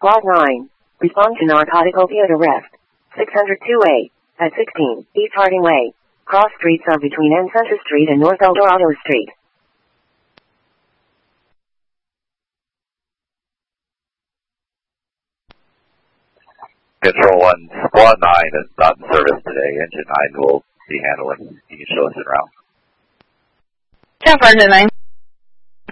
Squad 9. Respond to narcotic opioid arrest. 602A. At 16, East Harding Way. Cross streets are between N Center Street and North Eldorado Street. Control 1, Squad 9 is not in service today. Engine 9 will be handling. You can show us en route. 10 for Engine 9.